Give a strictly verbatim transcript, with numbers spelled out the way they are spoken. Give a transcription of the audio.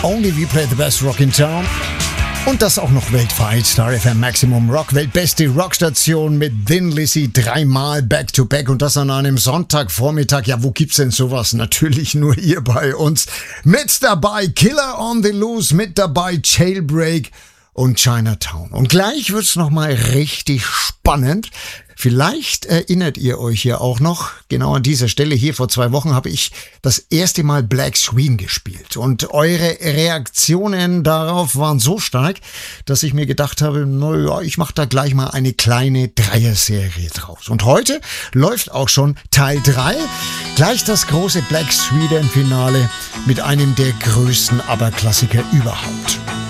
Only We Play the Best Rock in Town. Und das auch noch weltweit. Star F M Maximum Rock, weltbeste Rockstation mit Thin Lizzy dreimal Back-to-Back und das an einem Sonntagvormittag. Ja, wo gibt's denn sowas? Natürlich nur hier bei uns. Mit dabei Killer on the Loose, mit dabei Jailbreak und Chinatown. Und gleich wird's nochmal richtig spannend. Vielleicht erinnert ihr euch ja auch noch, genau an dieser Stelle hier vor zwei Wochen habe ich das erste Mal Black Sweden gespielt. Und eure Reaktionen darauf waren so stark, dass ich mir gedacht habe, naja, ich mache da gleich mal eine kleine Dreier-Serie draus. Und heute läuft auch schon Teil drei, gleich das große Black Sweden Finale mit einem der größten ABBA-Klassiker überhaupt.